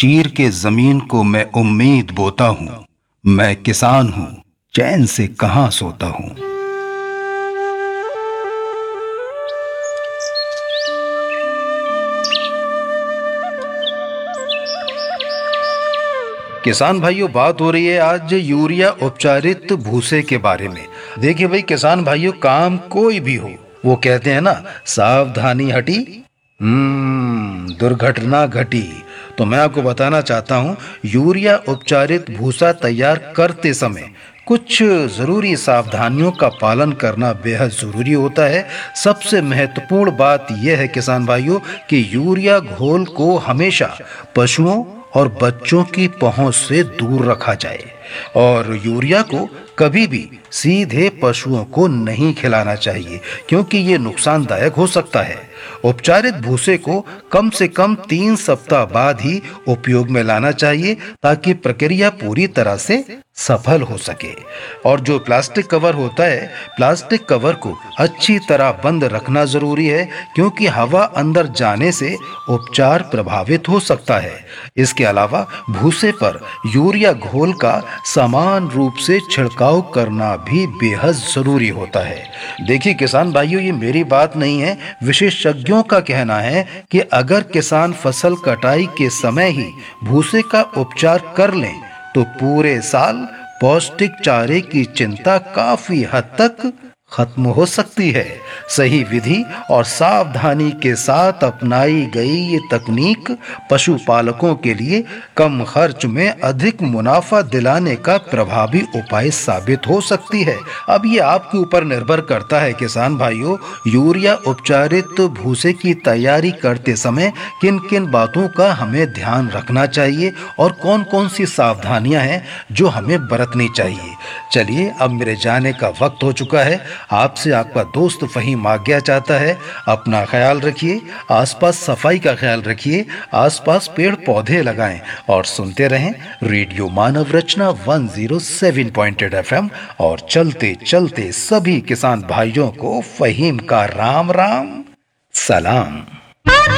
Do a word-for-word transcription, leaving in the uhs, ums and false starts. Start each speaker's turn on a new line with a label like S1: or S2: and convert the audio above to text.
S1: चीर के जमीन को मैं उम्मीद बोता हूँ। मैं किसान हूँ, चैन से कहाँ सोता हूँ। किसान भाइयों, बात हो रही है आज यूरिया उपचारित भूसे के बारे में। देखिए भाई किसान भाइयों, काम कोई भी हो, वो कहते हैं ना, सावधानी हटी हम्म दुर्घटना घटी। तो मैं आपको बताना चाहता हूँ, यूरिया उपचारित भूसा तैयार करते समय कुछ जरूरी सावधानियों का पालन करना बेहद जरूरी होता है। सबसे महत्वपूर्ण बात यह है किसान भाइयों कि यूरिया घोल को हमेशा पशुओं और बच्चों की पहुंच से दूर रखा जाए और यूरिया को कभी भी सीधे पशुओं को नहीं खिलाना चाहिए, क्योंकि ये नुकसानदायक हो सकता है। उपचारित भूसे को कम से कम तीन सप्ताह बाद ही उपयोग में लाना चाहिए ताकि प्रक्रिया पूरी तरह से सफल हो सके। और जो प्लास्टिक कवर होता है, प्लास्टिक कवर को अच्छी तरह बंद रखना जरूरी है, क्योंकि हवा अंदर जाने से उपचार प्रभावित हो सकता है। इसके अलावा भूसे पर यूरिया घोल का समान रूप से छिड़काव करना भी बेहद जरूरी होता है। देखिए किसान भाइयों, ये मेरी बात नहीं है, विशेषज्ञों का कहना है कि अगर किसान फसल कटाई के समय ही भूसे का उपचार कर लें तो पूरे साल पौष्टिक चारे की चिंता काफी हद तक खत्म हो सकती है। सही विधि और सावधानी के साथ अपनाई गई ये तकनीक पशुपालकों के लिए कम खर्च में अधिक मुनाफा दिलाने का प्रभावी उपाय साबित हो सकती है। अब ये आपके ऊपर निर्भर करता है किसान भाइयों, यूरिया उपचारित भूसे की तैयारी करते समय किन किन बातों का हमें ध्यान रखना चाहिए और कौन कौन सी सावधानियां हैं जो हमें बरतनी चाहिए। चलिए, अब मेरे जाने का वक्त हो चुका है। आपसे आपका दोस्त फहीम आज्ञा चाहता है। अपना ख्याल रखिए, आसपास सफाई का ख्याल रखिए, आसपास पेड़ पौधे लगाएं और सुनते रहें रेडियो मानव रचना one zero seven point eight F M. और चलते चलते सभी किसान भाइयों को फहीम का राम राम सलाम।